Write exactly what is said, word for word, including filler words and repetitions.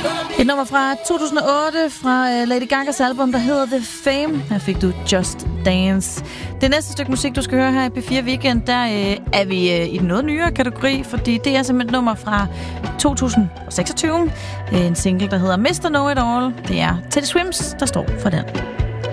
Et nummer fra to tusind og otte fra Lady Gagas album, der hedder The Fame. Her fik du Just Dance. Det næste stykke musik, du skal høre her i P fire Weekend, der øh, er vi øh, i den noget nyere kategori, fordi det er simpelthen et nummer fra to tusind og seksogtyve. En single, der hedder mister Know It All. Det er Teddy Swims, der står for den.